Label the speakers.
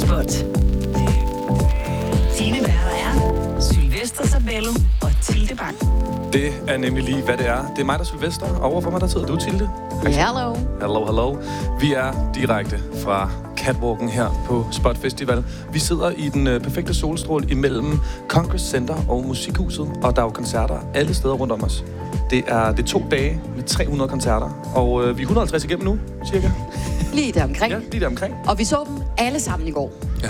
Speaker 1: Spot. Dine værter er Sylvester Sabello og Tilde Bang.
Speaker 2: Det er nemlig lige, hvad det er. Det er mig, der er Sylvester. Overfor mig, der sidder du, Tilde.
Speaker 3: Hello.
Speaker 2: Hello. Vi er direkte fra catwalken her på Spot Festival. Vi sidder i den perfekte solstråle imellem Congress Center og Musikhuset, og der er jo koncerter alle steder rundt om os. Det er 2 dage med 300 koncerter, og vi er 150 igennem nu, cirka.
Speaker 3: Lige der omkring.
Speaker 2: Ja, lige der omkring.
Speaker 3: Og vi så dem alle sammen i går.
Speaker 2: Ja.